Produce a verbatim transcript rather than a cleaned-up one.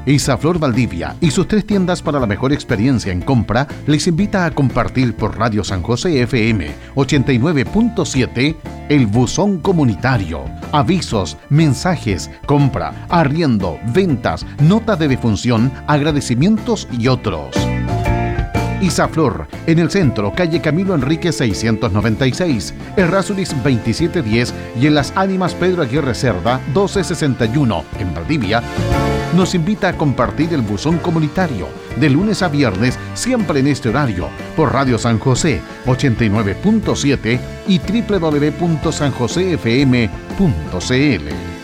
Isaflor Valdivia y sus tres tiendas para la mejor experiencia en compra les invita a compartir por Radio San José F M ochenta y nueve punto siete el buzón comunitario. Avisos, mensajes, compra, arriendo, ventas, nota de defunción, agradecimientos y otros. Isaflor, en el centro, calle Camilo Enrique seiscientos noventa y seis, Errázuriz veintisiete diez y en Las Ánimas Pedro Aguirre Cerda doce sesenta y uno, en Valdivia, nos invita a compartir el buzón comunitario de lunes a viernes, siempre en este horario, por Radio San José ochenta y nueve punto siete y doble u doble u doble u punto san josé f m punto c l.